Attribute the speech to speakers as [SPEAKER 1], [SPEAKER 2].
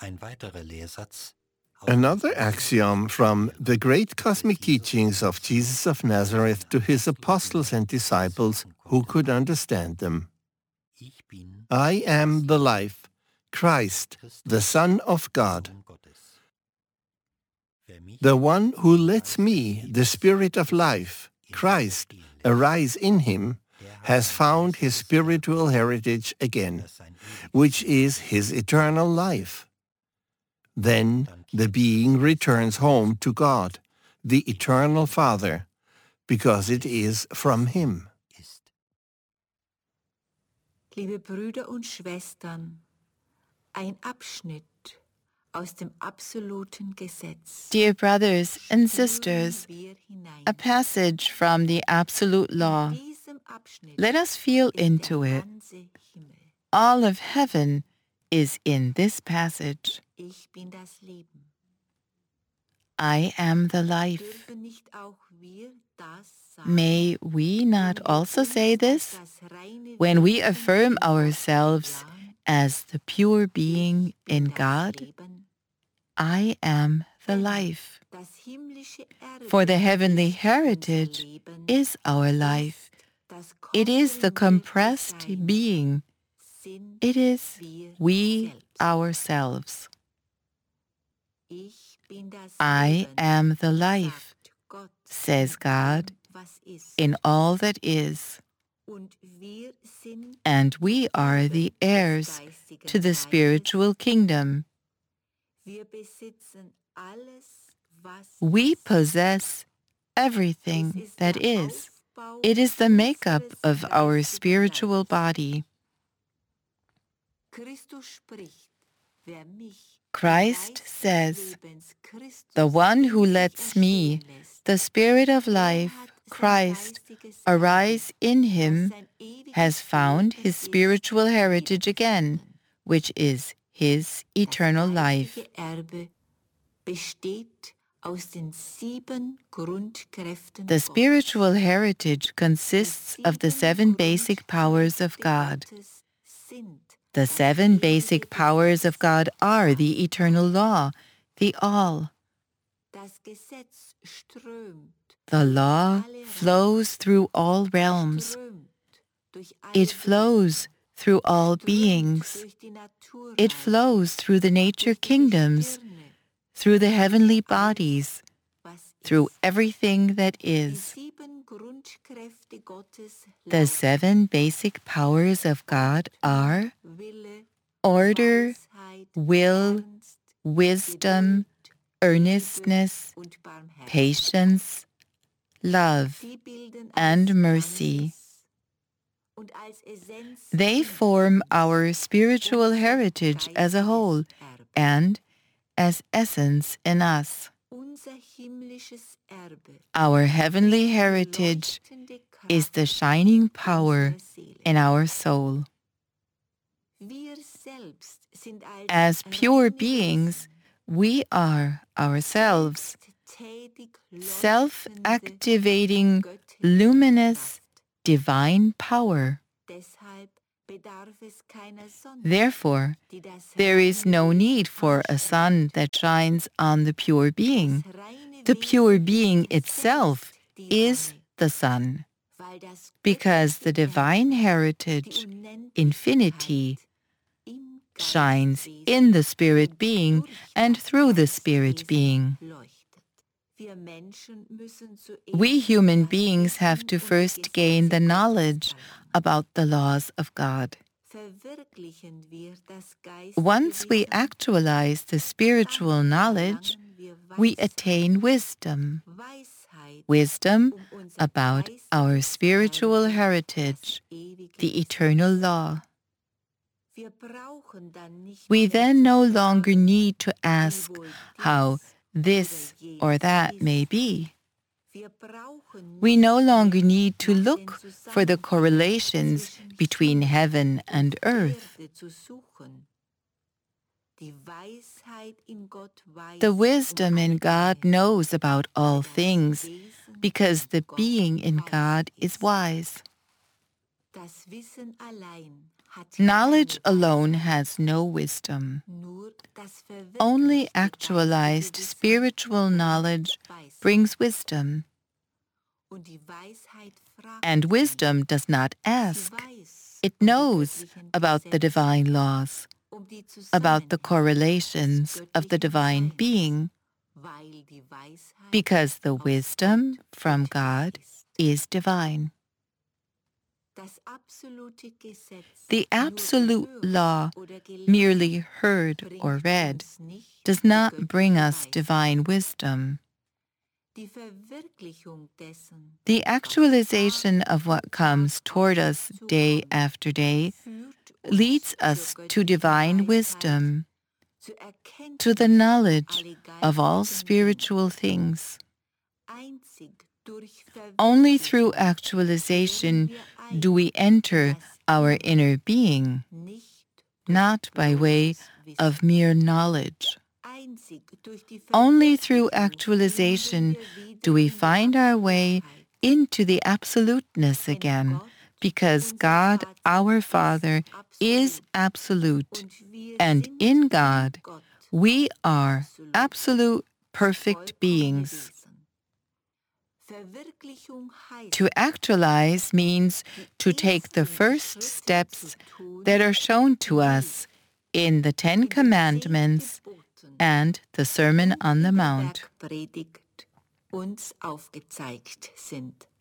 [SPEAKER 1] Another axiom from the great cosmic teachings of Jesus of Nazareth to his apostles and disciples who could understand them. I am the life, Christ, the Son of God. The one who lets me, the Spirit of life, Christ, arise in him, has found his spiritual heritage again, which is his eternal life. Then the being returns home to God, the eternal Father, because it is from him.
[SPEAKER 2] Liebe Brüder und Schwestern, ein Abschnitt aus dem absoluten Gesetz.
[SPEAKER 3] Dear brothers and sisters, a passage from the absolute law. Let us feel into it. All of heaven is in this passage. I am the life. May we not also say this when we affirm ourselves as the pure being in God? I am the life. For the heavenly heritage is our life. It is the compressed being. It is we ourselves. I am the life, says God, in all that is. And we are the heirs to the spiritual kingdom. We possess everything that is. It is the makeup of our spiritual body. Christ says, the one who lets me, the Spirit of life, Christ, arise in him, has found his spiritual heritage again, which is his eternal life. The spiritual heritage consists of the 7 basic powers of God. The 7 basic powers of God are the eternal law, the all. The law flows through all realms. It flows through all beings. It flows through the nature kingdoms, through the heavenly bodies, through everything that is. The 7 basic powers of God are order, will, wisdom, earnestness, patience, love, and mercy. They form our spiritual heritage as a whole and as essence in us. Our heavenly heritage is the shining power in our soul. As pure beings, we are ourselves self-activating, luminous, divine power. Therefore, there is no need for a sun that shines on the pure being. The pure being itself is the sun, because the divine heritage, infinity, shines in the spirit being and through the spirit being. We human beings have to first gain the knowledge about the laws of God. Once we actualize the spiritual knowledge, we attain wisdom. Wisdom about our spiritual heritage, the eternal law. We then no longer need to ask how this or that may be. We no longer need to look for the correlations between heaven and earth. The wisdom in God knows about all things, because the being in God is wise. Knowledge alone has no wisdom. Only actualized spiritual knowledge brings wisdom. And wisdom does not ask. It knows about the divine laws, about the correlations of the divine being, because the wisdom from God is divine. The absolute law, merely heard or read, does not bring us divine wisdom. The actualization of what comes toward us day after day leads us to divine wisdom, to the knowledge of all spiritual things. Only through actualization do we enter our inner being, not by way of mere knowledge. Only through actualization do we find our way into the absoluteness again, because God, our Father, is absolute, and in God we are absolute, perfect beings. To actualize means to take the first steps that are shown to us in the Ten Commandments and the Sermon on the Mount.